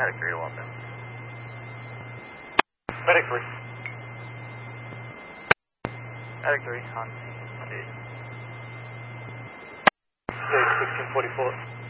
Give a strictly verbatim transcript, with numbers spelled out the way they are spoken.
Medic three, Walton. Medic three. Medic three, on scene. sixteen forty-four.